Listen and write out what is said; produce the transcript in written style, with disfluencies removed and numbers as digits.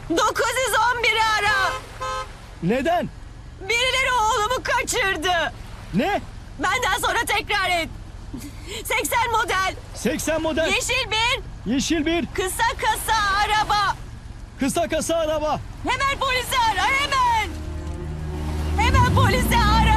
911'i ara. Neden? Birileri oğlumu kaçırdı. Ne? Benden sonra tekrar et. 80 model. 80 model. Yeşil bir. Yeşil bir Kısa kasa araba. kısa kasa araba. Hemen polisi ara, hemen. Hemen polisi ara.